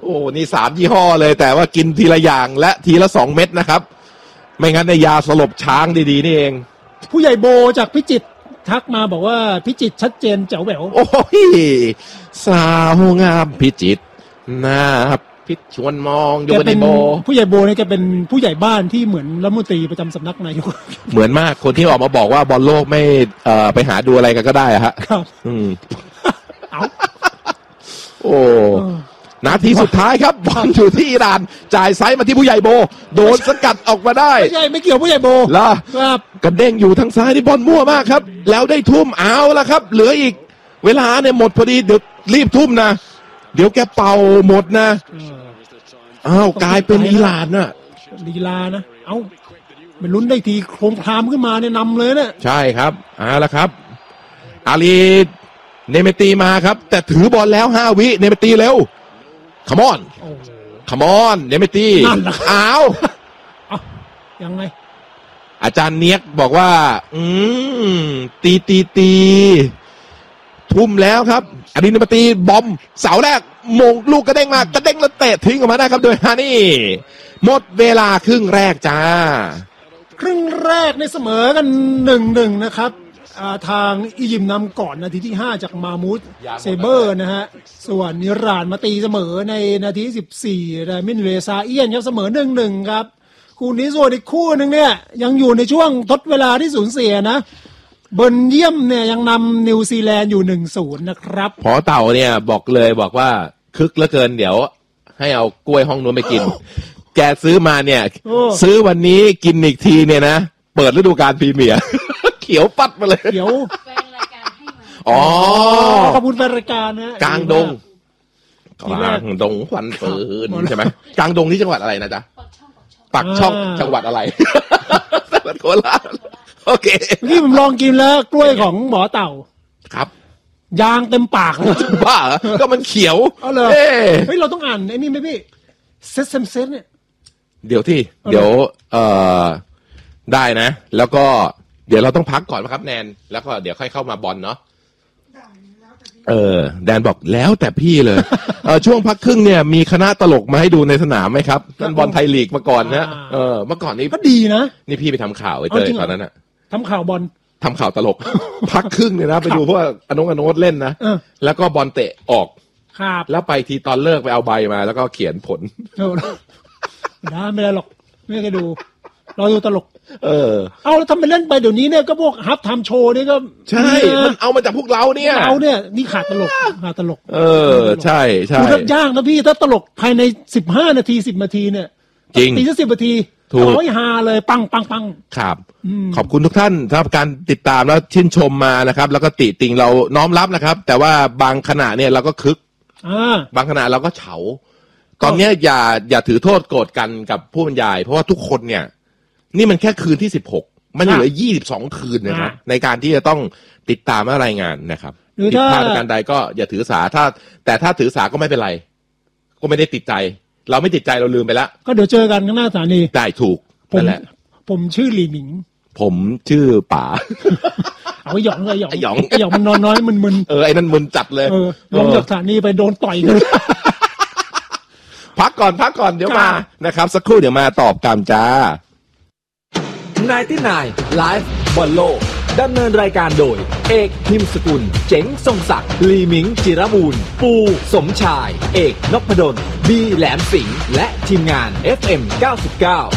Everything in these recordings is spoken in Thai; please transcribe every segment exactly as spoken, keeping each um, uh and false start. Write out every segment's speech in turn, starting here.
อ้นี่สามยี่ห้อเลยแต่ว่ากินทีละอย่างและทีละสองเม็ดนะครับไม่งั้นในยาสลบช้างดีๆนี่เองผู้ใหญ่โบจากพิจิตรทักมาบอกว่าพิจิตรชัดเจนแจ๋วแหววโอ้ยสาวงามพิจิตรนะครับพิชวนมองอยู่ในโบผู้ใหญ่โบเนี่ยแกเป็นผู้ใหญ่บ้านที่เหมือนรัฐมนตรีประจำสำนักนายกเหมือนมากคนที่ออกมาบอกว่าบอลโลกไม่เอ่อไปหาดูอะไรกันก็ได้อะฮะครับอืมเอาโอ้นาทีสุดท้ายครับบอลอยู่ที่อิหร่านจ่ายไซส์มาที่ผู้ใหญ่โบโดนสกัดออกมาได้ไม่ใช่ไม่เกี่ยวผู้ใหญ่โบล่ะครับกระเด้งอยู่ทางซ้ายที่บอลมั่วมากครับแล้วได้ทุ่มเอาละครับเหลืออีกเวลาเนี่ยหมดพอดีเดี๋ยวรีบทุ่มนะเดี๋ยวแกเป่าหมดนะอ้าวกลายเป็นอิหร่านน่ะลีลานะเอ้ามันลุ้นได้ทีโครมครามขึ้นมาเนี่ยนำเลยเนี่ยใช่ครับเอาละครับอาลีเนเมตีมาครับแต่ถือบอลแล้วห้าวิเนเมตีเร็วคัมอนคัมอนเนเมตีอ้าวยังไงอาจารย์เนียกบอกว่าอืมตีตีตีทุ่มแล้วครับอาลีเนเมตีบอมเสาแรกมงลูกกระเด้งมากระเด้งแล้วเตะทิ้งออกมาได้ครับโดยฮานี่หมดเวลาครึ่งแรกจ้าครึ่งแรกในเสมอกันหนึ่งหนึ่งนะครับทางอียิปต์นำก่อนนาทีที่ห้าจากมามูดเซเบอร์นะฮะส่วนอิหร่านมาตีเสมอในนาทีสิบสี่รามินเรซาเอียนครับเสมอหนึ่งหนึ่งครับคู่นี้ส่วนอีกคู่หนึ่งเนี่ยยังอยู่ในช่วงทดเวลาที่สูญเสียนะเบลเยียมเนี่ยยังนำนิวซีแลนด์อยู่ หนึ่งศูนย์ นะครับพอเต่าเนี่ยบอกเลยบอกว่าคึกเหลือเกินเดี๋ยวให้เอากล้วยห้องนู้นไปกิน แกซื้อมาเนี่ยซื้อวันนี้กินอีกทีเนี่ยนะเปิดฤดูกาลพรีเมียร์ เขียวปัดมาเลยเขียวแฟนรายการให้มาอ๋อขอบคุณแฟนรายการนะกลางดงกลางดงควันปืนใช่ไหมกลางดงที่จังหวัดอะไรนะจ๊ะปักช่องจังหวัดอะไรจังหวัดโคราชโอเคนี่ผมลองกินแล้วกล้วยของหมอเต่าครับยางเต็มปากเลยบ้าก็มันเขียวเอาเลยเฮ้ยเราต้องอ่านไอ้นี่ไหมพี่เซซเซซเนี่ยเดี๋ยวที่เดี๋ยวเอ่อได้นะแล้วก็เดี๋ยวเราต้องพักก่อนนะครับแนนแล้วก็เดี๋ยวค่อยเข้ามาบอลเนาะเออแดนบอกแล้วแต่พี่เลยเออช่วงพักครึ่งเนี่ยมีคณะตลกมาให้ดูในสนามไหมครับนั่นบอลไทยลีกมาก่อนนะเออเมื่อก่อนนี้ก็ดีนะนี่พี่ไปทำข่าวไอ้เตยตอนนั้นอะทำข่าวบอลทำข่าวตลก พักครึ่งเนี่ยนะไปดูเพราะว่าอนุอนุเล่นนะแล้วก็บอลเตะออกแล้วไปทีตอนเลิกไปเอาใบมาแล้วก็เขียนผลนะไม่ได้หรอกไม่เคยดูรอดูตลกเออเอาแล้วทำไปเล่นไปเดี๋ยวนี้เนี่ยก็พวกฮับทำโชว์นี่ก็ใช่มันเอามาจากพวกเราเนี่ยเราเนี่ยนี่ขาดตลกขาดตลกเออใช่ใช่คุณรับย่างนะพี่ถ้าตลกภายในสิบห้านาทีสิบนาทีเนี่ยจริงตีสักสิบนาทีถูกโอ้ยฮาเลยปังปังปังครับขอบคุณทุกท่านสำหรับการติดตามแล้วชื่นชมมานะครับแล้วก็ติติงเราน้อมรับนะครับแต่ว่าบางขณะเนี่ยเราก็คึกบางขณะเราก็เฉาตอนนี้อย่าอย่าถือโทษโกรธกันกับผู้บรรยายเพราะว่าทุกคนเนี่ยนี่มันแค่คืนที่สิบหกมันเหลือยี่สิบสองคืนนะครับในการที่จะต้องติดตามรายงานนะครับผิดพลาดการใดก็อย่าถือสาถ้าแต่ถ้าถือสาก็ไม่เป็นไรก็ไม่ได้ติดใจเราไม่ติดใจเราลืมไปแล้วก็เดี๋ยวเจอกันข้างหน้าสถานีได้ถูกนั่นแหละผมชื่อหลีหมิงผมชื่อป๋าเอาหยองเลยหยองหยองหยองมันนอนน้อยมึนๆเออไอ้นั่นมึนจัดเลยลงจากสถานีไปโดนต่อยเลยพักก่อนพักก่อนเดี๋ยวมานะครับสักครู่เดี๋ยวมาตอบกันจ้านายที่นายไลฟ์บอลโลกดำเนินรายการโดยเอกพิมพ์สกุลเจ๋งทรงศักดิ์ลีมิงจิรบูรณ์ปูสมชายเอกนพดลบีแหลมสิงห์และทีมงาน เอฟ เอ็ม เก้าสิบเก้า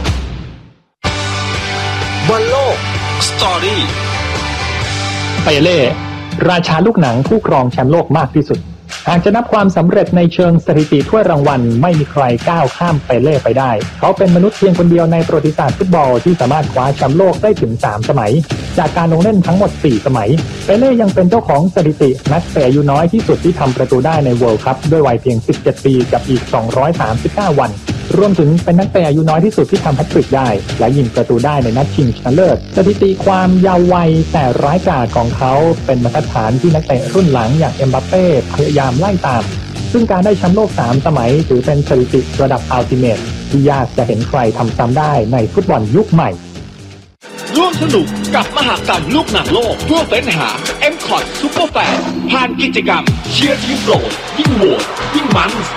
บอลโลกสตอรี่เปเล่ราชาลูกหนังผู้ครองแชมป์โลกมากที่สุดหากจะนับความสำเร็จในเชิงสถิติถ้วยรางวัลไม่มีใครก้าวข้ามเปเล่ไปได้เขาเป็นมนุษย์เพียงคนเดียวในประวัติศาสตร์ฟุตบอลที่สามารถคว้าแชมป์โลกได้ถึงสามสมัยจากการลงเล่นทั้งหมดสี่สมัยเปเล่ยังเป็นเจ้าของสถิตินักเตะอายุน้อยที่สุดที่ทำประตูได้ในเวิลด์คัพด้วยวัยเพียงสิบเจ็ดปีกับอีกสองร้อยสามสิบเก้าวันรวมถึงเป็นนักเตะอายุน้อยที่สุดที่ทำแฮตทริกได้และยิงประตูได้ในนัดชิงชนะเลิศสถิติความยาววัยแต่ร้ายกาจของเขาเป็นมาตรฐานที่นักเตะรุ่นหลังอย่างเอ็มบัปเป้พยายามไล่ตามซึ่งการได้แชมป์โลกสามสมัยถือเป็นสถิติระดับอัลติเมทที่ยากจะเห็นใครทำซ้ำได้ในฟุตบอลยุคใหม่ร่วมสนุกกับมหกรรมลูกหนังโลกเพื่อเฟ้นหา เอ็ม ซี โอ ที Super Fan ผ่านกิจกรรมเชียร์ทีมโปรดยิ่งโหวตยิ่งมัน